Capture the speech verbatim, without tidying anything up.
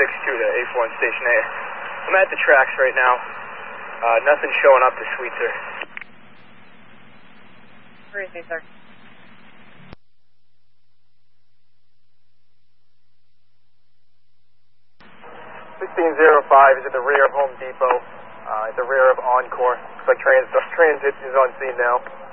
six two to A four one Station A. I'm at the tracks right now. Uh, nothing's showing up to Sweetser. Where is he, sir? sixteen oh five is at the rear of Home Depot, uh, at the rear of Encore. Looks like trans transit is on scene now.